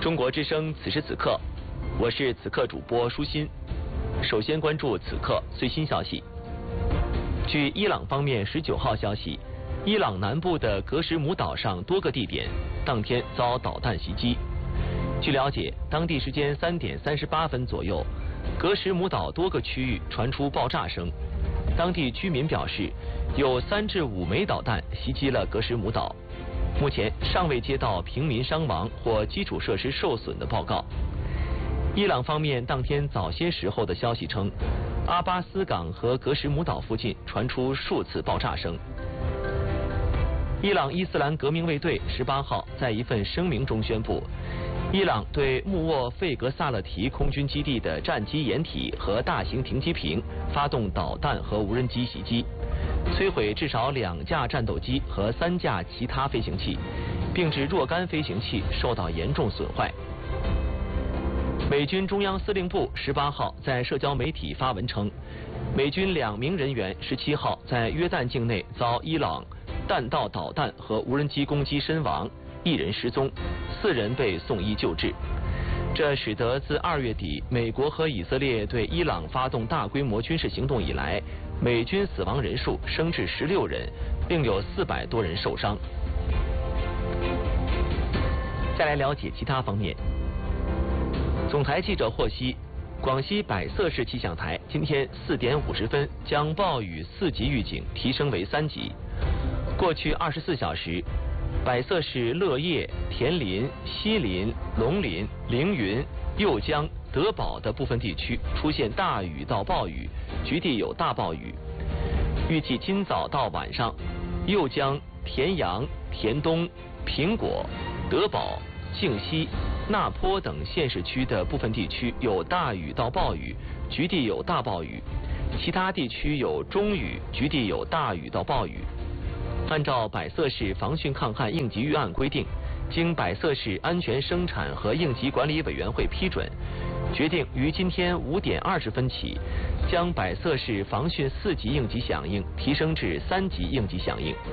中国之声此时此刻，我是此刻主播舒心。首先关注此刻最新消息。据伊朗方面19号消息，伊朗南部的格什姆岛上多个地点当天遭导弹袭击。据了解，当地时间3点38分左右，格什姆岛多个区域传出爆炸声。当地居民表示，有3至5枚导弹袭击了格什姆岛。目前尚未接到平民伤亡或基础设施受损的报告。伊朗方面当天早些时候的消息称，阿巴斯港和格什姆岛附近传出数次爆炸声。伊朗伊斯兰革命卫队18号在一份声明中宣布，伊朗对穆沃费格萨勒提空军基地的战机掩体和大型停机坪发动导弹和无人机袭击，摧毁至少2架战斗机和3架其他飞行器，并致若干飞行器受到严重损坏。美军中央司令部18号在社交媒体发文称，美军2名人员17号在约旦境内遭伊朗弹道导弹和无人机攻击身亡，1人失踪，4人被送医救治。这使得自2月底美国和以色列对伊朗发动大规模军事行动以来，美军死亡人数升至16人，另有400多人受伤。再来了解其他方面。总台记者获悉，广西百色市气象台今天4点50分将暴雨4级预警提升为3级。过去24小时，百色市乐业、田林、西林、龙林、凌云、右江、德保的部分地区出现大雨到暴雨，局地有大暴雨。预计今早到晚上，右江、田阳、田东、苹果、德保、靖西、纳坡等县市区的部分地区有大雨到暴雨，局地有大暴雨；其他地区有中雨，局地有大雨到暴雨。按照百色市防汛抗旱应急预案规定，经百色市安全生产和应急管理委员会批准，决定于今天5点20分起，将百色市防汛4级应急响应提升至3级应急响应。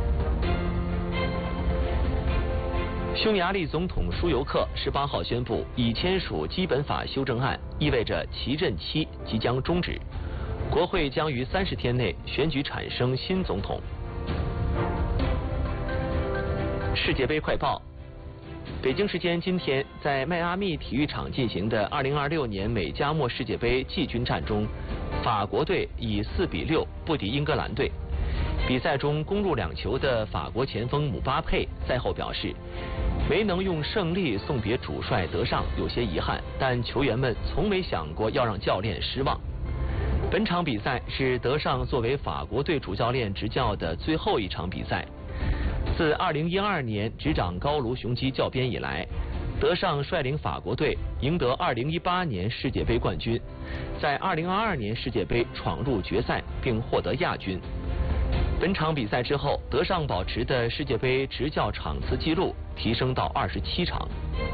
匈牙利总统舒尤克18号宣布，已签署基本法修正案，意味着其任期即将终止，国会将于30天内选举产生新总统。世界杯快报。北京时间今天，在迈阿密体育场进行的2026年美加墨世界杯季军战中，法国队以4比6不敌英格兰队。比赛中攻入2球的法国前锋姆巴佩赛后表示，没能用胜利送别主帅德尚有些遗憾，但球员们从没想过要让教练失望。本场比赛是德尚作为法国队主教练执教的最后一场比赛。自2012年执掌高卢雄鸡教鞭以来，德尚率领法国队赢得2018年世界杯冠军，在2022年世界杯闯入决赛并获得亚军。本场比赛之后，德尚保持的世界杯执教场次纪录提升到27场。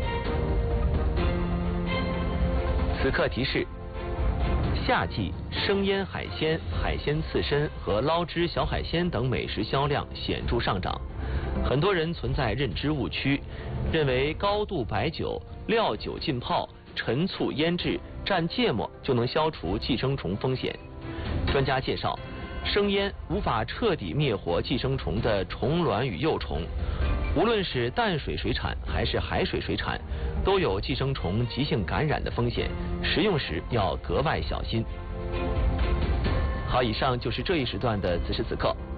此刻提示：夏季生腌海鲜、海鲜刺身和捞汁小海鲜等美食销量显著上涨。很多人存在认知误区，认为高度白酒、料酒浸泡、陈醋腌制、蘸芥末就能消除寄生虫风险。专家介绍，生腌无法彻底灭活寄生虫的虫卵与幼虫，无论是淡水水产还是海水水产，都有寄生虫急性感染的风险，食用时要格外小心。好，以上就是这一时段的此时此刻。